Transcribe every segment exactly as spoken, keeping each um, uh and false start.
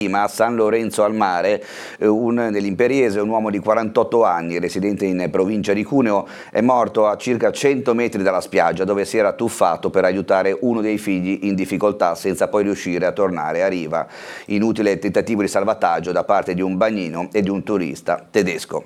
A San Lorenzo al Mare, un, nell'Imperiese, un uomo di quarantotto anni, residente in provincia di Cuneo, è morto a circa cento metri dalla spiaggia, dove si era tuffato per aiutare uno dei figli in difficoltà senza poi riuscire a tornare a riva. Inutile tentativo di salvataggio da parte di un bagnino e di un turista tedesco.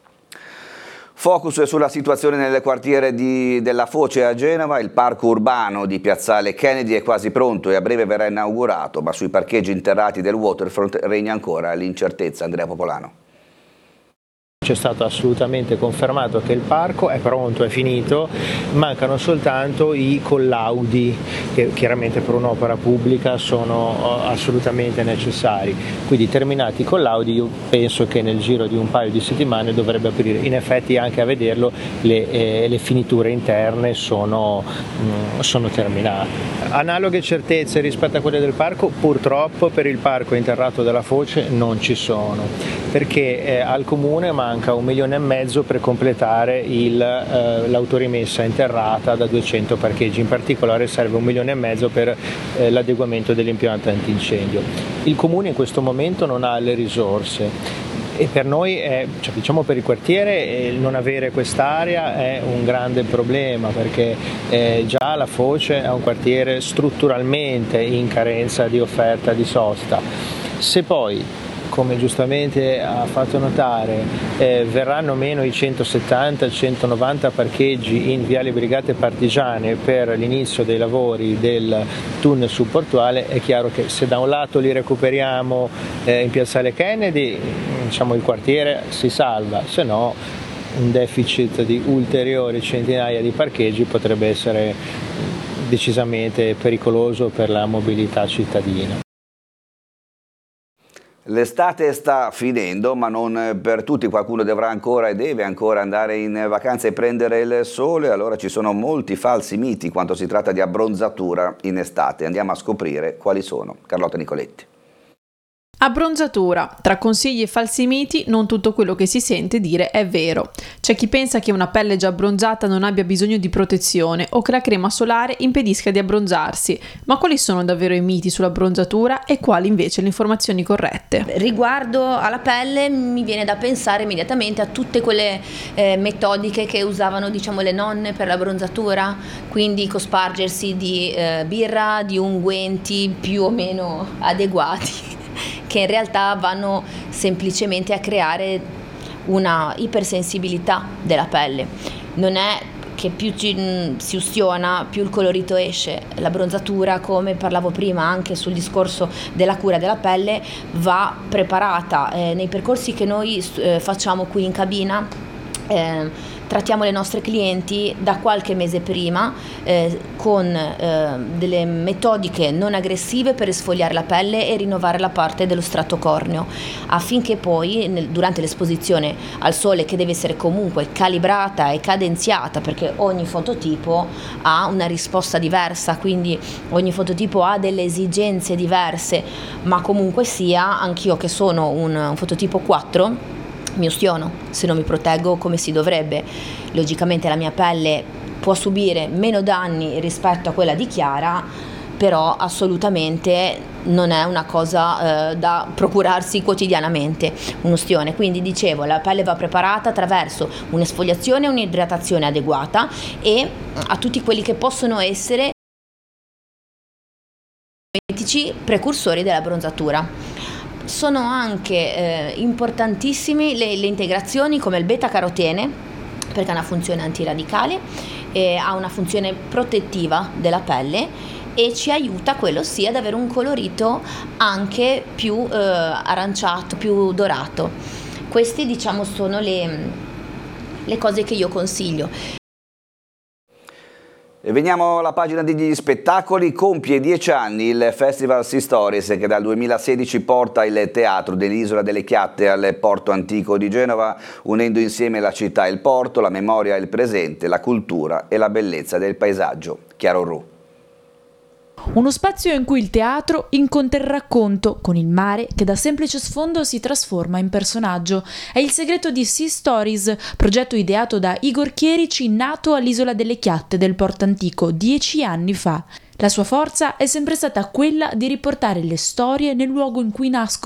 Focus sulla situazione nel quartiere di, della Foce a Genova. Il parco urbano di Piazzale Kennedy è quasi pronto e a breve verrà inaugurato, ma sui parcheggi interrati del waterfront regna ancora l'incertezza. Andrea Popolano. C'è stato assolutamente confermato che il parco è pronto, è finito, mancano soltanto i collaudi che chiaramente per un'opera pubblica sono assolutamente necessari. Quindi terminati i collaudi io penso che nel giro di un paio di settimane dovrebbe aprire. In effetti anche a vederlo le, eh, le finiture interne sono, mh, sono terminate. Analoghe certezze rispetto a quelle del parco purtroppo per il parco interrato della Foce non ci sono, perché eh, al comune manca un milione e mezzo per completare il, eh, l'autorimessa interrata da duecento parcheggi, in particolare serve un milione e mezzo per eh, l'adeguamento dell'impianto antincendio. Il comune in questo momento non ha le risorse e per noi, è, cioè, diciamo per il quartiere, eh, non avere quest'area è un grande problema, perché eh, già la Foce è un quartiere strutturalmente in carenza di offerta di sosta. Se poi, come giustamente ha fatto notare, eh, verranno meno i centosettanta centonovanta parcheggi in Viale Brigate Partigiane per l'inizio dei lavori del tunnel subportuale, è chiaro che se da un lato li recuperiamo eh, in Piazzale Kennedy, diciamo il quartiere si salva, se no un deficit di ulteriori centinaia di parcheggi potrebbe essere decisamente pericoloso per la mobilità cittadina. L'estate sta finendo, ma non per tutti, qualcuno dovrà ancora e deve ancora andare in vacanza e prendere il sole, allora ci sono molti falsi miti quando si tratta di abbronzatura in estate. Andiamo a scoprire quali sono. Carlotta Nicoletti. Abbronzatura. Tra consigli e falsi miti, non tutto quello che si sente dire è vero. C'è chi pensa che una pelle già abbronzata non abbia bisogno di protezione o che la crema solare impedisca di abbronzarsi. Ma quali sono davvero i miti sull'abbronzatura e quali invece le informazioni corrette? Riguardo alla pelle mi viene da pensare immediatamente a tutte quelle eh, metodiche che usavano, diciamo, le nonne per l'abbronzatura, quindi cospargersi di eh, birra, di unguenti più o meno adeguati, che in realtà vanno semplicemente a creare una ipersensibilità della pelle. Non è che più ci, si ustiona, più il colorito esce. L'abbronzatura, come parlavo prima anche sul discorso della cura della pelle, va preparata eh, nei percorsi che noi eh, facciamo qui in cabina. Eh, trattiamo le nostre clienti da qualche mese prima eh, con eh, delle metodiche non aggressive per esfoliare la pelle e rinnovare la parte dello strato corneo, affinché poi nel, durante l'esposizione al sole, che deve essere comunque calibrata e cadenziata, perché ogni fototipo ha una risposta diversa, quindi ogni fototipo ha delle esigenze diverse, ma comunque sia, anch'io che sono un, un fototipo quattro, mi ustiono se non mi proteggo come si dovrebbe. Logicamente la mia pelle può subire meno danni rispetto a quella di Chiara, però assolutamente non è una cosa eh, da procurarsi quotidianamente, un'ustione. Quindi dicevo, la pelle va preparata attraverso un'esfoliazione e un'idratazione adeguata e a tutti quelli che possono essere precursori della bronzatura. Sono anche eh, importantissimi le, le integrazioni come il beta-carotene, perché ha una funzione antiradicale, eh, ha una funzione protettiva della pelle e ci aiuta, quello sì, ad avere un colorito anche più eh, aranciato, più dorato. Queste, diciamo, sono le, le cose che io consiglio. E veniamo alla pagina degli spettacoli. Compie dieci anni il Festival Sea Stories, che dal duemilasedici porta il teatro dell'Isola delle Chiatte al Porto Antico di Genova, unendo insieme la città e il porto, la memoria e il presente, la cultura e la bellezza del paesaggio. Chiaro Ru. Uno spazio in cui il teatro incontra il racconto, con il mare che da semplice sfondo si trasforma in personaggio. È il segreto di Sea Stories, progetto ideato da Igor Chierici, nato all'Isola delle Chiatte del Porto Antico dieci anni fa. La sua forza è sempre stata quella di riportare le storie nel luogo in cui nascono